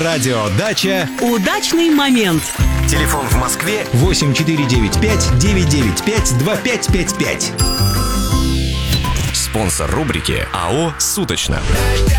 Радиодача. Удачный момент. Телефон в Москве 8495-995-2555. Спонсор рубрики АО «Суточно».